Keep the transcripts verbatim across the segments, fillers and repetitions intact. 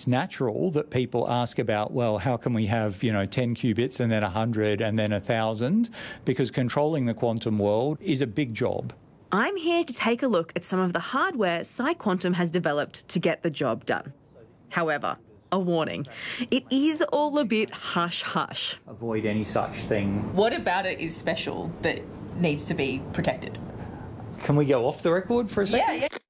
it's natural that people ask about, well, how can we have, you know, ten qubits and then one hundred and then one thousand? Because controlling the quantum world is a big job. I'm here to take a look at some of the hardware PsiQuantum has developed to get the job done. However, a warning, it is all a bit hush-hush. Avoid any such thing. What about it is special that needs to be protected? Can we go off the record for a second? Yeah, yeah.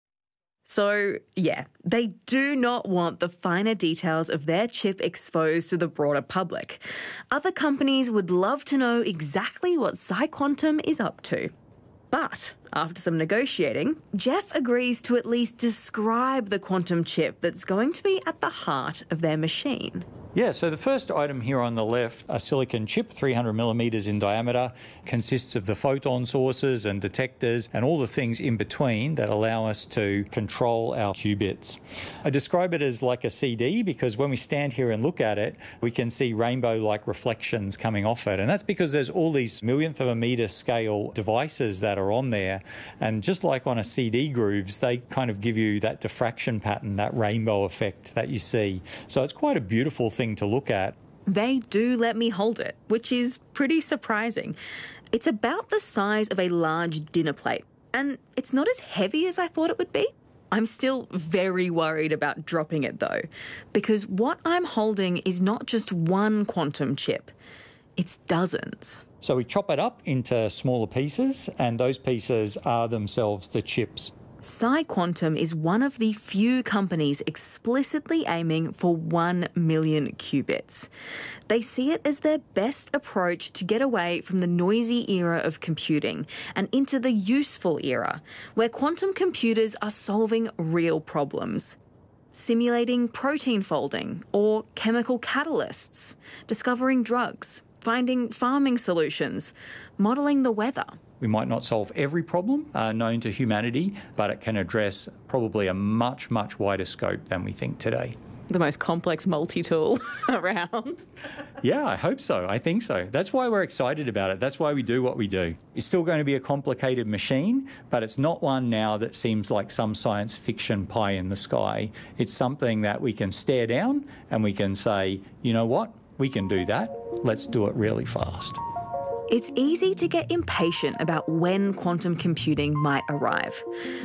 So, yeah, they do not want the finer details of their chip exposed to the broader public. Other companies would love to know exactly what PsiQuantum is up to. But after some negotiating, Jeff agrees to at least describe the quantum chip that's going to be at the heart of their machine. Yeah, so the first item here on the left, a silicon chip, three hundred millimetres in diameter, consists of the photon sources and detectors and all the things in between that allow us to control our qubits. I describe it as like a C D because when we stand here and look at it, we can see rainbow-like reflections coming off it. And that's because there's all these millionth of a metre scale devices that are on there. And just like on a C D grooves, they kind of give you that diffraction pattern, that rainbow effect that you see. So it's quite a beautiful thing to look at. They do let me hold it, which is pretty surprising. It's about the size of a large dinner plate, and it's not as heavy as I thought it would be. I'm still very worried about dropping it though, because what I'm holding is not just one quantum chip, it's dozens. So we chop it up into smaller pieces, and those pieces are themselves the chips. PsiQuantum is one of the few companies explicitly aiming for one million qubits. They see it as their best approach to get away from the noisy era of computing and into the useful era, where quantum computers are solving real problems. Simulating protein folding or chemical catalysts, discovering drugs, finding farming solutions, modelling the weather. We might not solve every problem uh, known to humanity, but it can address probably a much, much wider scope than we think today. The most complex multi-tool around. Yeah, I hope so. I think so. That's why we're excited about it. That's why we do what we do. It's still going to be a complicated machine, but it's not one now that seems like some science fiction pie in the sky. It's something that we can stare down and we can say, you know what? We can do that. Let's do it really fast. It's easy to get impatient about when quantum computing might arrive.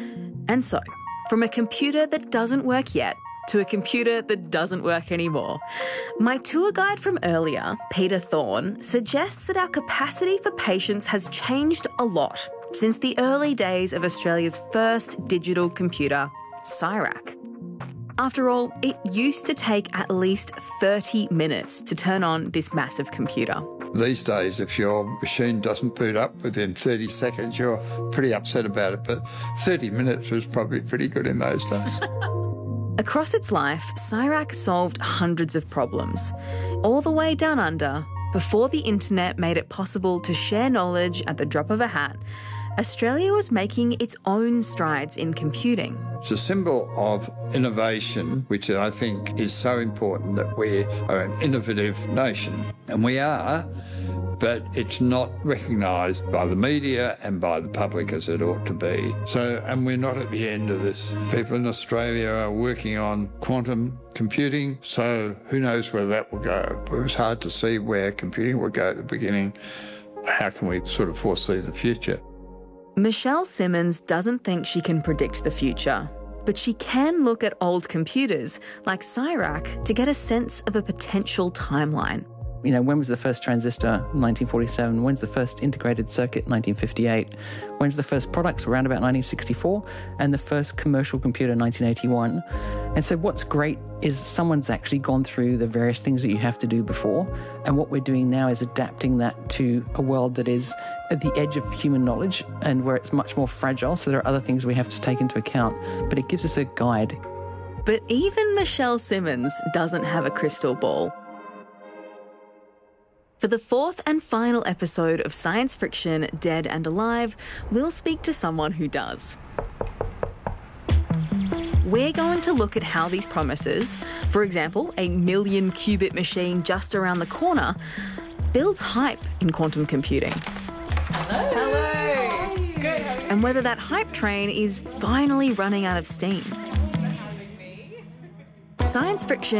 And so, from a computer that doesn't work yet to a computer that doesn't work anymore, my tour guide from earlier, Peter Thorne, suggests that our capacity for patience has changed a lot since the early days of Australia's first digital computer, CSIRAC. After all, it used to take at least thirty minutes to turn on this massive computer. These days, if your machine doesn't boot up within thirty seconds, you're pretty upset about it. But thirty minutes was probably pretty good in those days. Across its life, CSIRAC solved hundreds of problems, all the way down under, before the internet made it possible to share knowledge at the drop of a hat. Australia was making its own strides in computing. It's a symbol of innovation, which I think is so important, that we are an innovative nation. And we are, but it's not recognised by the media and by the public as it ought to be. So, and we're not at the end of this. People in Australia are working on quantum computing, so who knows where that will go. It was hard to see where computing would go at the beginning. How can we sort of foresee the future? Michelle Simmons doesn't think she can predict the future, but she can look at old computers like CSIRAC to get a sense of a potential timeline. You know, when was the first transistor? nineteen forty-seven. When's the first integrated circuit? nineteen fifty-eight. When's the first products? Around about nineteen sixty-four. And the first commercial computer, nineteen eighty-one. And so what's great is someone's actually gone through the various things that you have to do before. And what we're doing now is adapting that to a world that is at the edge of human knowledge and where it's much more fragile. So there are other things we have to take into account. But it gives us a guide. But even Michelle Simmons doesn't have a crystal ball. For the fourth and final episode of Science Friction, Dead and Alive, we'll speak to someone who does. We're going to look at how these promises, for example, a million qubit machine just around the corner, builds hype in quantum computing. Hello. Hello. Good. And whether that hype train is finally running out of steam. Science Friction